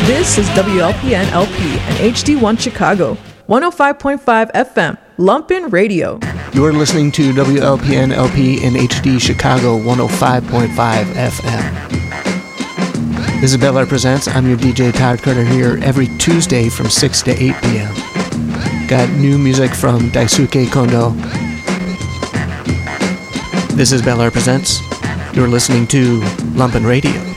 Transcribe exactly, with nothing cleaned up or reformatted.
This is W L P N L P and H D one Chicago, one oh five point five F M, Lumpin' Radio. You're listening to W L P N L P and H D Chicago, one oh five point five F M. This is Bel Air Presents. I'm your D J Todd Carter here every Tuesday from six to eight p.m. Got new music from Daisuke Kondo. This is Bel Air Presents. You're listening to Lumpin' Radio.